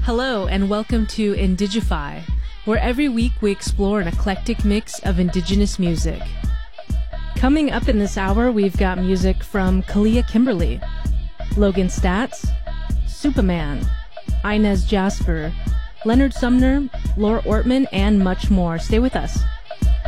Hello and welcome to Indigify, where every week we explore an eclectic mix of indigenous music. Coming up in this hour, we've got music from Kalia Kimberly, Logan Stats, Superman, Inez Jasper, Leonard Sumner, Laura Ortman, and much more. Stay with us.